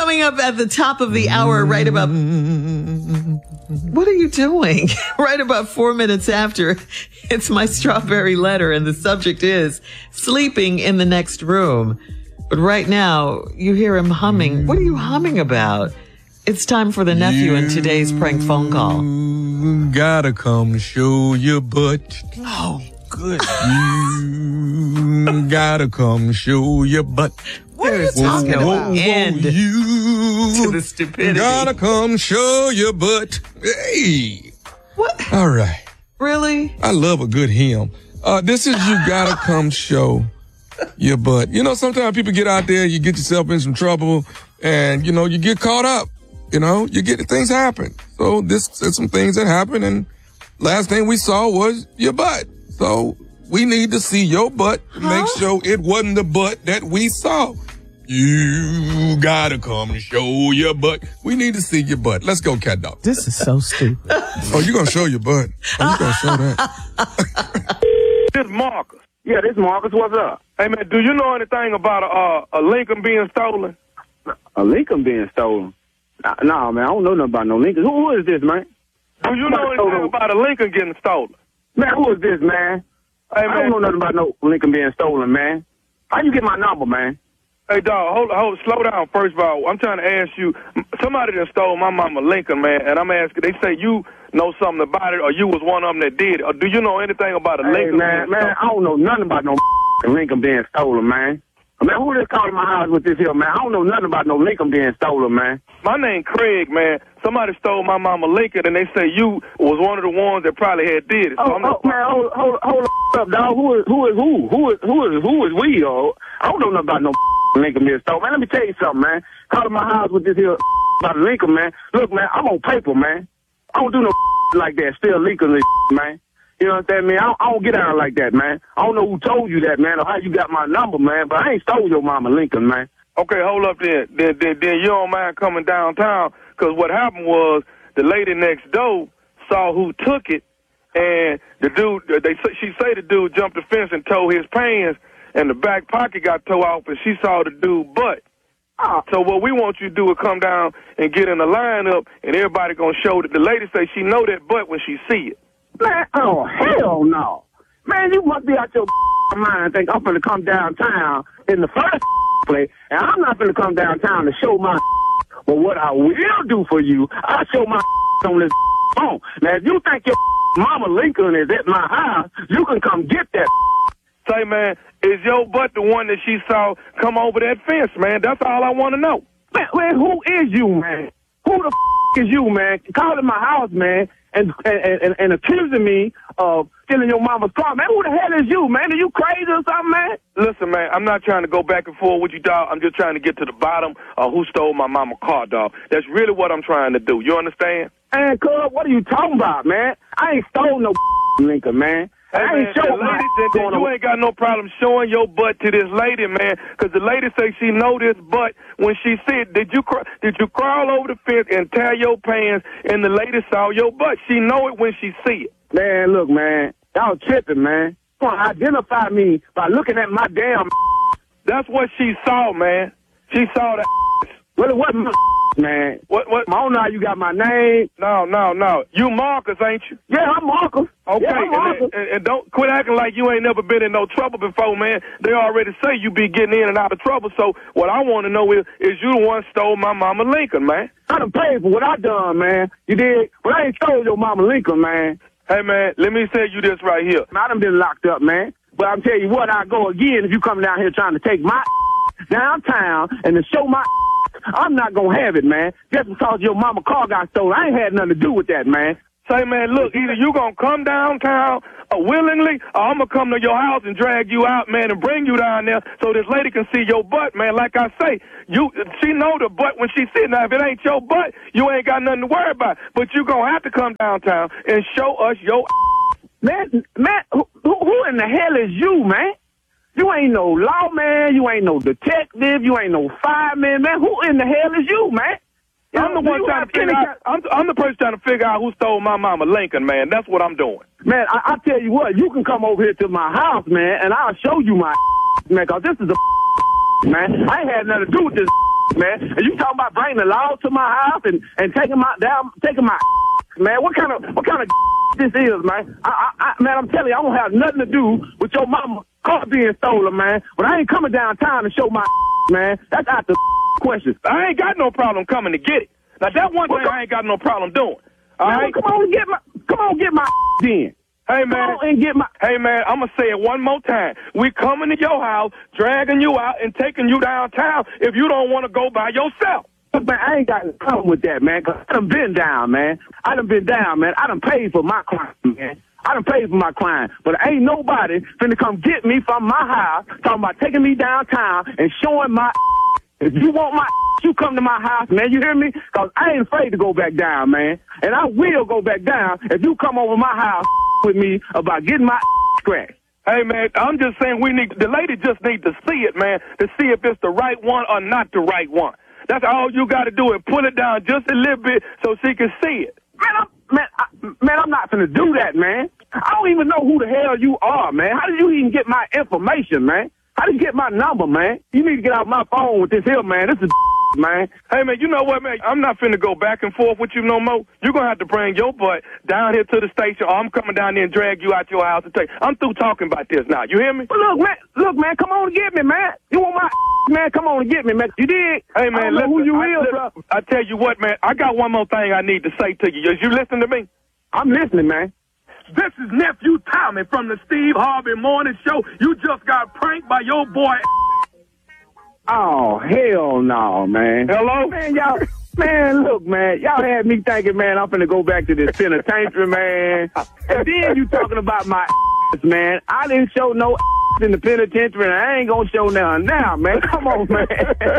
Coming up at the top of the hour, right about... What are you doing? Right about 4 minutes after, it's my strawberry letter, and the subject is sleeping in the next room. But right now, you hear him humming. What are you humming about? It's time for the nephew in today's prank phone call. Gotta come show your butt. Oh, good. You gotta come show your butt. What are you talking about? End to the stupidity. Gotta come show your butt. Hey. What? All right. Really? I love a good hymn. This is You Gotta Come Show Your Butt. You know, sometimes people get out there, you get yourself in some trouble, and, you know, you get caught up. You know, things happen. So this is some things that happen, and last thing we saw was your butt. So we need to see your butt to make sure it wasn't the butt that we saw. You gotta come show your butt. We need to see your butt. Let's go, cat dog. This is so stupid. Oh, you gonna show your butt? Oh, you gonna show that? This Marcus. Yeah, this Marcus. What's up? Hey, man, do you know anything about a Lincoln being stolen? A Lincoln being stolen? Nah, man, I don't know nothing about no Lincoln. Who is this, man? Do you know anything about a Lincoln getting stolen? Man, who is this, man? Hey, man. I don't know nothing about no Lincoln being stolen, man. How you get my number, man? Hey, dog, hold, slow down first of all. I'm trying to ask you, somebody that stole my mama Lincoln, man, and I'm asking, they say you know something about it, or you was one of them that did it, or do you know anything about a Lincoln man, being stolen? I don't know nothing about no Lincoln being stolen, man. Man, who just called my house with this here, man? I don't know nothing about no Lincoln being stolen, man. My name Craig, man. Somebody stole my mama Lincoln, and they say you was one of the ones that probably had did it. So man, hold up, dog. Who is we, yo? I don't know nothing about no Lincoln being stolen, man. Let me tell you something, man. Calling my house with this here about Lincoln, man. Look, man, I'm on paper, man. I don't do no like that. Still Lincoln, man. You know what I'm saying, man? I don't get out like that, man. I don't know who told you that, man, or how you got my number, man, but I ain't stole your mama Lincoln, man. Okay, hold up then. Then you don't mind coming downtown, because what happened was the lady next door saw who took it, and the dude, she say the dude jumped the fence and tore his pants, and the back pocket got tore off, and she saw the dude butt. So what we want you to do is come down and get in the lineup, and everybody gonna show that the lady say she know that butt when she see it. Man, oh, hell no. Man, you must be out your mind and think I'm finna come downtown in the first place, and I'm not finna come downtown to show my but what I will do for you, I'll show my on this phone. Now, if you think your mama Lincoln is at my house, you can come get that. Say, man, is your butt the one that she saw come over that fence, man? That's all I want to know. Man, who is you, man? Who the is you, man? Calling my house, man, and accusing me of stealing your mama's car. Man, who the hell is you, man? Are you crazy or something, man? Listen, man, I'm not trying to go back and forth with you, dog. I'm just trying to get to the bottom of who stole my mama's car, dog. That's really what I'm trying to do. You understand? Man, cuz, what are you talking about, man? I ain't stole no Lincoln, man. Hey, man, you ain't got no problem showing your butt to this lady, man, because the lady say she know this butt when she see it. Did you crawl over the fence and tear your pants, and the lady saw your butt? She know it when she see it. Man, look, man, y'all tripping, man. You want to identify me by looking at my damn. That's what she saw, man. She saw that. Well, it wasn't my man. What? I don't know how you got my name. No. You Marcus, ain't you? Yeah, I'm Marcus. Okay, yeah, I'm Marcus. And don't quit acting like you ain't never been in no trouble before, man. They already say you be getting in and out of trouble. So what I want to know is you the one stole my mama Lincoln, man? I done paid for what I done, man. You did? Well, I ain't stole your mama Lincoln, man. Hey, man, let me tell you this right here. I done been locked up, man. But I'm telling you what, I go again if you come down here trying to take my downtown and to show my I'm not going to have it, man. Just because your mama car got stolen. I ain't had nothing to do with that, man. Say, man, look, either you going to come downtown willingly, or I'm going to come to your house and drag you out, man, and bring you down there so this lady can see your butt, man. Like I say, she know the butt when she see it. Now, if it ain't your butt, you ain't got nothing to worry about. But you going to have to come downtown and show us your Man, who in the hell is you, man? You ain't no lawman, you ain't no detective, you ain't no fireman, man. Who in the hell is you, man? I'm the one trying to figure out. I'm the person trying to figure out who stole my mama Lincoln, man. That's what I'm doing. Man, I tell you what, you can come over here to my house, man, and I'll show you my man, because this is a man. I ain't had nothing to do with this man. And you talking about bringing the law to my house and taking my man. What kind of this is, man? Man, I'm telling you, I don't have nothing to do with your mama car being stolen, man. But I ain't coming downtown to show my man. That's out the question. I ain't got no problem coming to get it. Now that one thing I ain't got no problem doing. All right, come on, get my then. Hey man, come on and get my. Hey man, I'm gonna say it one more time. We coming to your house, dragging you out, and taking you downtown if you don't want to go by yourself. Man, I ain't got a problem with that, man, because I done been down, man. I done paid for my crime, man. I done paid for my crime. But ain't nobody finna come get me from my house talking about taking me downtown and showing my. If you want my, you come to my house, man. You hear me? Because I ain't afraid to go back down, man. And I will go back down if you come over my house with me about getting my scratched. Hey, man, I'm just saying the lady just need to see it, man, to see if it's the right one or not the right one. That's all you got to do is pull it down just a little bit so she can see it. Man, I'm not finna do that, man. I don't even know who the hell you are, man. How did you even get my information, man? How did you get my number, man? You need to get out my phone with this here, man. This is man. Hey, man, you know what, man? I'm not finna go back and forth with you no more. You're gonna have to bring your butt down here to the station, or I'm coming down there and drag you out your house and take. I'm through talking about this now. You hear me? Well, look, man, come on and get me, man. You want my man? Come on and get me, man. You dig? Hey, man, listen, who you is, bro. I tell you what, man. I got one more thing I need to say to you. You listen to me? I'm listening, man. This is Nephew Tommy from the Steve Harvey Morning Show. You just got pranked by your boy. Oh, hell no, man. Hello? Man, y'all, man, look, man, y'all had me thinking, man, I'm finna go back to this penitentiary, man. And then you talking about my man. I didn't show no in the penitentiary, and I ain't gonna show none now, man. Come on, man.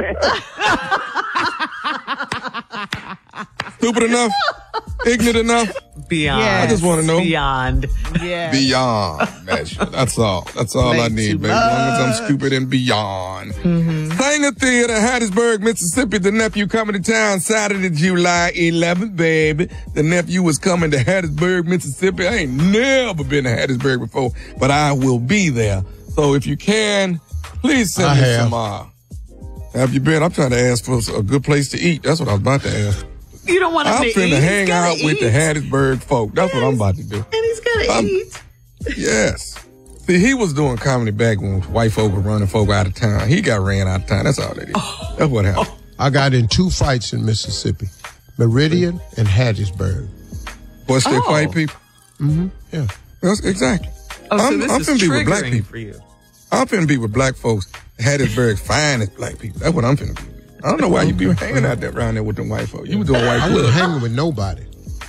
Stupid enough? Ignorant enough? Beyond. I just want to know. Beyond. Yeah. Beyond measure. That's all. That's all I need, baby. As long as I'm stupid and beyond. Sanger Theater, Hattiesburg, Mississippi. The nephew coming to town Saturday, July 11th, baby. The nephew was coming to Hattiesburg, Mississippi. I ain't never been to Hattiesburg before, but I will be there. So if you can, please send me some. Have you been? I'm trying to ask for a good place to eat. That's what I was about to ask. You don't want him to eat? I'm finna hang out with the Hattiesburg folk. That's what I'm about to do. And he's gonna eat. Yes. See, he was doing comedy back when white folk were running folk out of town. He got ran out of town. That's all that is. That's what happened. I got in 2 fights in Mississippi. Meridian and Hattiesburg. What's the white people? Mm-hmm. Yeah. That's exactly. Oh, so this is finna be with black triggering people. for you. I'm finna be with black folks. Hattiesburg's finest black people. That's what I'm finna be. I don't know why you be hanging out there around there with them white folks. You was doing white I wasn't hanging with nobody.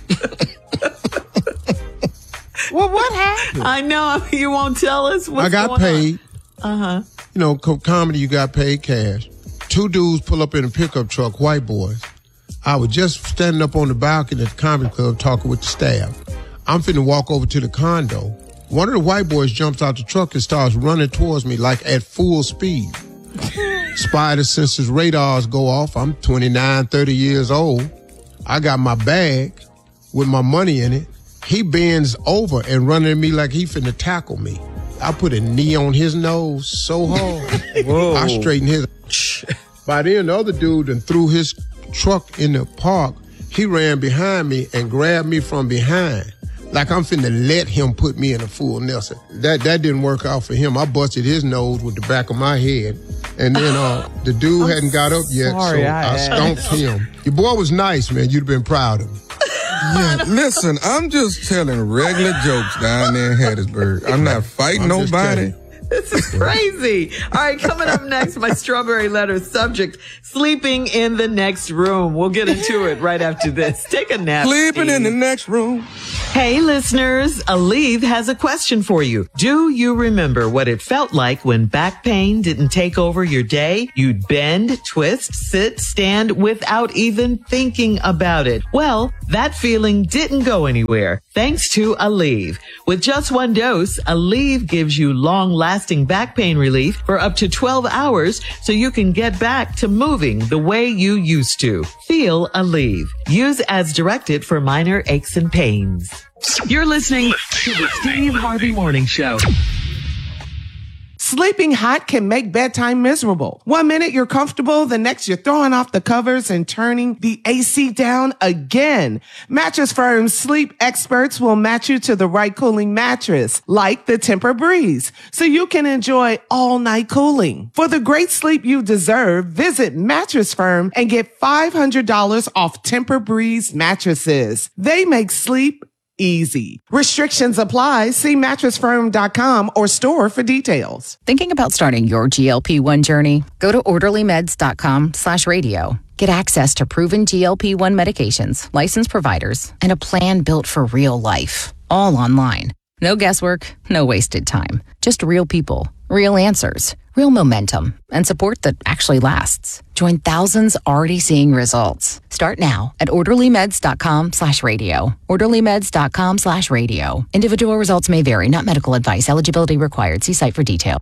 Well, what happened? I know. You won't tell us what's I got paid. Uh-huh. You know, comedy, you got paid cash. 2 dudes pull up in a pickup truck, white boys. I was just standing up on the balcony at the comedy club talking with the staff. I'm finna walk over to the condo. One of the white boys jumps out the truck and starts running towards me like at full speed. Spider senses radars go off. I'm 29, 30 years old. I got my bag with my money in it. He bends over and running at me like he finna tackle me. I put a knee on his nose so hard. Whoa. I straightened his. By then, the other dude and threw his truck in the park. He ran behind me and grabbed me from behind. Like I'm finna let him put me in a full Nelson. That didn't work out for him. I busted his nose with the back of my head. And then the dude hadn't got up yet, so I stomped him. Your boy was nice, man. You'd have been proud of him. Yeah, listen, I'm just telling regular jokes down there in Hattiesburg. I'm not fighting nobody. This is crazy. All right, coming up next, my strawberry letter subject, sleeping in the next room. We'll get into it right after this. Take a nap. Sleeping in the next room. Hey, listeners, Aleve has a question for you. Do you remember what it felt like when back pain didn't take over your day? You'd bend, twist, sit, stand without even thinking about it. Well, that feeling didn't go anywhere thanks to Aleve. With just 1 dose, Aleve gives you long-lasting back pain relief for up to 12 hours so you can get back to moving the way you used to. Feel Aleve. Use as directed for minor aches and pains. You're listening to the Steve Harvey Morning Show. Sleeping hot can make bedtime miserable. 1 minute you're comfortable, the next you're throwing off the covers and turning the AC down again. Mattress Firm's sleep experts will match you to the right cooling mattress, like the Tempur-Breeze, so you can enjoy all-night cooling. For the great sleep you deserve, visit Mattress Firm and get $500 off Tempur-Breeze mattresses. They make sleep easy. Restrictions apply. See mattressfirm.com or store for details. Thinking about starting your GLP-1 journey? Go to orderlymeds.com/radio. Get access to proven GLP-1 medications, licensed providers, and a plan built for real life. All online. No guesswork, no wasted time. Just real people, real answers, real momentum, and support that actually lasts. Join thousands already seeing results. Start now at orderlymeds.com/radio. orderlymeds.com/radio. Individual results may vary, not medical advice. Eligibility required. See site for detail.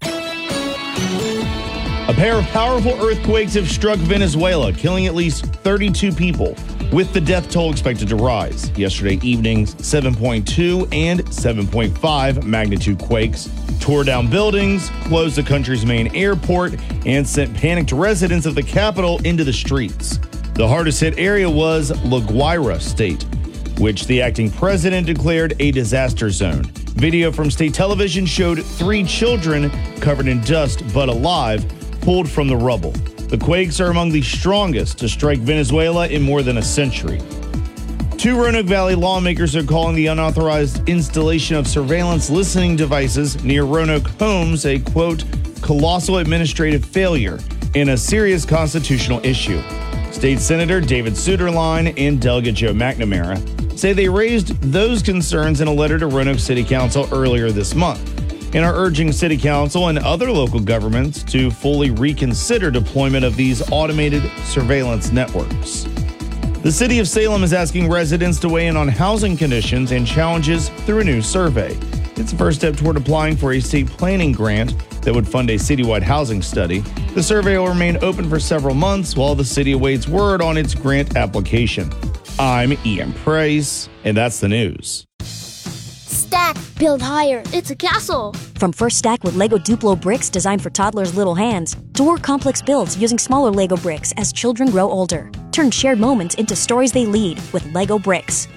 A pair of powerful earthquakes have struck Venezuela, killing at least 32 people, with the death toll expected to rise. Yesterday evening's 7.2 and 7.5 magnitude quakes tore down buildings, closed the country's main airport, and sent panicked residents of the capital into the streets. The hardest hit area was La Guaira state, which the acting president declared a disaster zone. Video from state television showed 3 children covered in dust but alive, pulled from the rubble. The quakes are among the strongest to strike Venezuela in more than a century. 2 Roanoke Valley lawmakers are calling the unauthorized installation of surveillance listening devices near Roanoke homes a, quote, colossal administrative failure and a serious constitutional issue. State Senator David Suderline and Delegate Joe McNamara say they raised those concerns in a letter to Roanoke City Council earlier this month, and are urging City Council and other local governments to fully reconsider deployment of these automated surveillance networks. The city of Salem is asking residents to weigh in on housing conditions and challenges through a new survey. It's the first step toward applying for a state planning grant that would fund a citywide housing study. The survey will remain open for several months while the city awaits word on its grant application. I'm Ian Price, and that's the news. Stack, build higher. It's a castle. From First Stack with Lego Duplo bricks designed for toddlers' little hands, to more complex builds using smaller Lego bricks as children grow older. Turn shared moments into stories they lead with Lego bricks.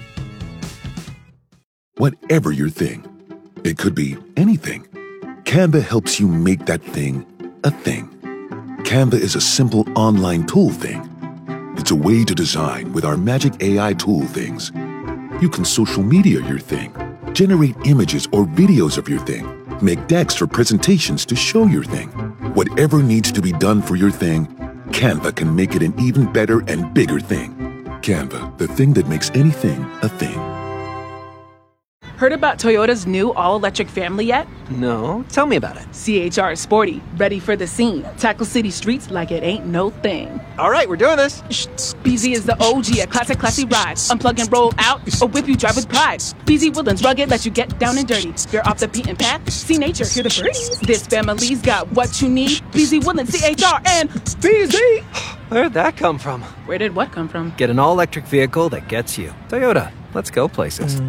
Whatever your thing, it could be anything. Canva helps you make that thing a thing. Canva is a simple online tool thing. It's a way to design with our magic AI tool things. You can social media your thing, generate images or videos of your thing, make decks for presentations to show your thing. Whatever needs to be done for your thing, Canva can make it an even better and bigger thing. Canva, the thing that makes anything a thing. Heard about Toyota's new all-electric family yet? No, tell me about it. CHR is sporty, ready for the scene. Tackle city streets like it ain't no thing. All right, we're doing this. BZ is the OG, a classy ride. Unplug and roll out, or whip you drive with pride. BZ Woodlands rugged, lets you get down and dirty. You're off the beaten path, see nature, hear the birds. This family's got what you need. BZ Woodlands, CHR, and BZ. Where'd that come from? Where did what come from? Get an all-electric vehicle that gets you. Toyota, let's go places.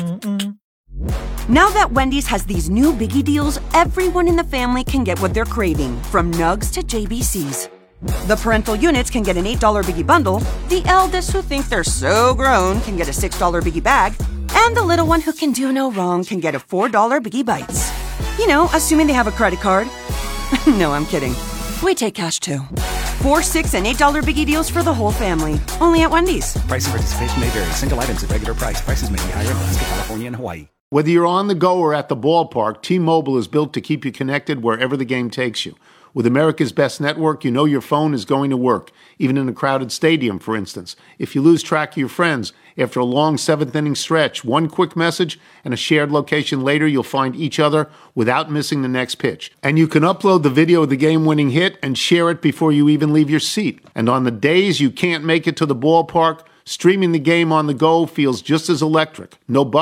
Now that Wendy's has these new biggie deals, everyone in the family can get what they're craving, from nugs to JBCs. The parental units can get an $8 biggie bundle, the eldest who think they're so grown can get a $6 biggie bag, and the little one who can do no wrong can get a $4 biggie bites. You know, assuming they have a credit card. No, I'm kidding. We take cash too. 4, 6, and $8 biggie deals for the whole family. Only at Wendy's. Price and participation may vary. Single items at regular price. Prices may be higher in Alaska, California, and Hawaii. Whether you're on the go or at the ballpark, T-Mobile is built to keep you connected wherever the game takes you. With America's best network, you know your phone is going to work, even in a crowded stadium, for instance. If you lose track of your friends, after a long 7th-inning stretch, one quick message and a shared location later, you'll find each other without missing the next pitch. And you can upload the video of the game-winning hit and share it before you even leave your seat. And on the days you can't make it to the ballpark, streaming the game on the go feels just as electric. No